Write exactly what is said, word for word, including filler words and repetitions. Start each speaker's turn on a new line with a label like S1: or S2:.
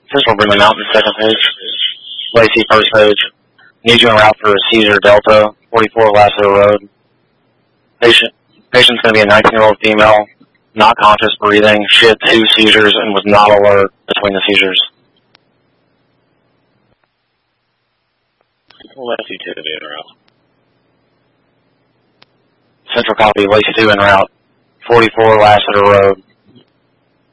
S1: Central Brindley Mountain, second page. Lacey, first page. Need you en route for a seizure, Delta, forty-four Lasso Road. Patient, patient's going to be a nineteen-year-old female, not conscious, breathing. She had two seizures and was not alert between the seizures.
S2: Lacey two to be en route.
S1: Central copy, Lacey two en route, forty-four Lassiter Road.